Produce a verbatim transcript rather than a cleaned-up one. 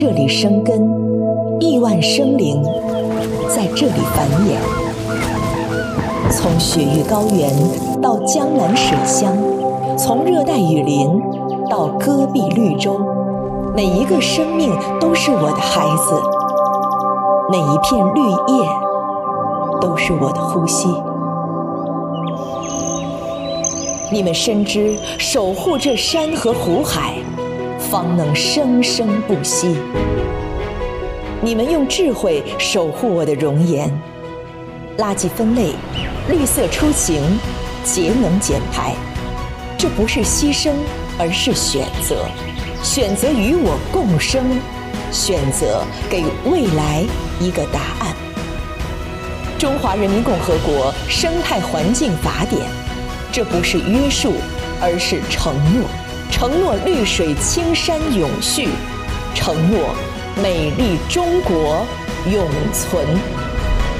这里生根，亿万生灵在这里繁衍。从雪域高原到江南水乡，从热带雨林到戈壁绿洲，每一个生命都是我的孩子，每一片绿叶都是我的呼吸。你们深知守护这山河湖海，方能生生不息。你们用智慧守护我的容颜，垃圾分类，绿色出行，节能减排。这不是牺牲，而是选择，选择与我共生，选择给未来一个答案。中华人民共和国生态环境法典，这不是约束，而是承诺。承诺绿水青山永续，承诺美丽中国永存。